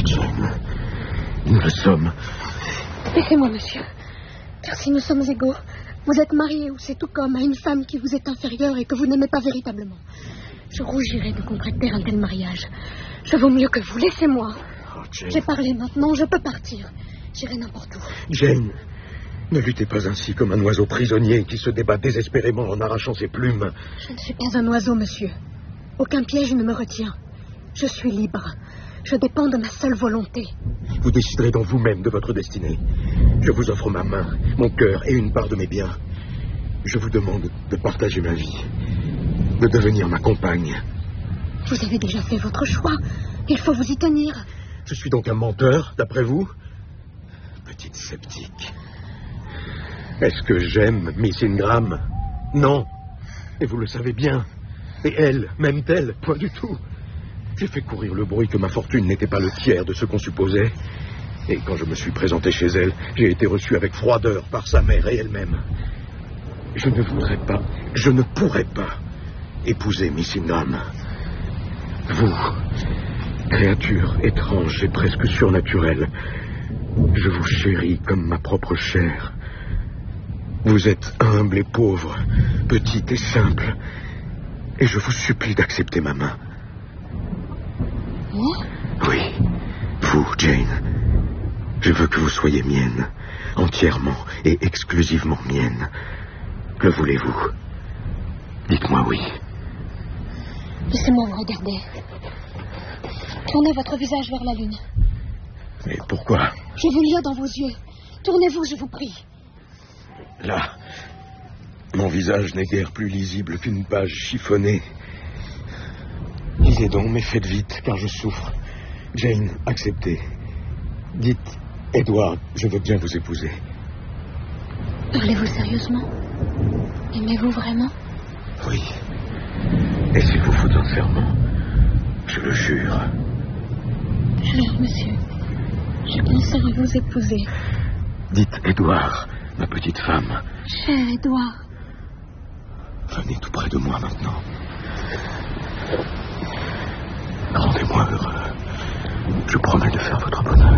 Jane. Nous le sommes. Laissez-moi, monsieur. Car si nous sommes égaux, vous êtes marié ou c'est tout comme à une femme qui vous est inférieure et que vous n'aimez pas véritablement. Je rougirais de contracter un tel mariage. Je vaux mieux que vous. Laissez-moi. Oh, Jane. J'ai parlé maintenant, je peux partir. J'irai n'importe où. Jane, ne luttez pas ainsi comme un oiseau prisonnier qui se débat désespérément en arrachant ses plumes. Je ne suis pas un oiseau, monsieur. Aucun piège ne me retient. Je suis libre. Je dépends de ma seule volonté. Vous déciderez donc vous-même de votre destinée. Je vous offre ma main, mon cœur et une part de mes biens. Je vous demande de partager ma vie, de devenir ma compagne. Vous avez déjà fait votre choix. Il faut vous y tenir. Je suis donc un menteur, d'après vous? Petite sceptique. Est-ce que j'aime Miss Ingram? Non. Et vous le savez bien. Et elle, m'aime-t-elle? Point du tout. J'ai fait courir le bruit que ma fortune n'était pas le tiers de ce qu'on supposait. Et quand je me suis présenté chez elle, j'ai été reçu avec froideur par sa mère et elle-même. Je ne voudrais pas, je ne pourrais pas épouser Miss Ingram. Vous, créature étrange et presque surnaturelle, je vous chéris comme ma propre chair. Vous êtes humble et pauvre, petite et simple, et je vous supplie d'accepter ma main. Oui, vous, Jane. Je veux que vous soyez mienne, entièrement et exclusivement mienne. Le voulez-vous? Dites-moi oui. Laissez-moi vous regarder. Tournez votre visage vers la lune. Mais pourquoi? Je vous lis dans vos yeux. Tournez-vous, je vous prie. Là, mon visage n'est guère plus lisible qu'une page chiffonnée. Lisez donc, mais faites vite, car je souffre. Jane, acceptez. Dites, Edward, je veux bien vous épouser. Parlez-vous sérieusement? Aimez-vous vraiment? Oui. Et s'il vous faut un serment, je le jure. Alors, monsieur, je consens à vous épouser. Dites, Edward, ma petite femme. Cher Edward. Venez tout près de moi maintenant. Rendez-moi heureux. Je promets de faire votre bonheur.